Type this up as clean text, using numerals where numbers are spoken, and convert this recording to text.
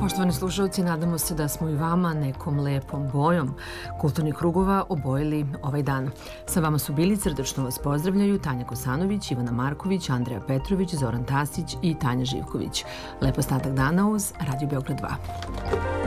Poštovani slušalci, nadamo se da smo i vama nekom lepom bojom kulturnih krugova obojili ovaj dan. Sa vama su bili, srdačno vas pozdravljaju Tanja Kosanović, Ivana Marković, Andreja Petrović, Zoran Tasić i Tanja Živković. Lep ostatak dana uz Radio Beograd 2.